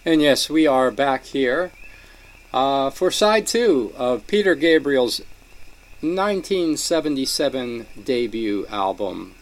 And yes, we are back here for side two of Peter Gabriel's 1977 debut album,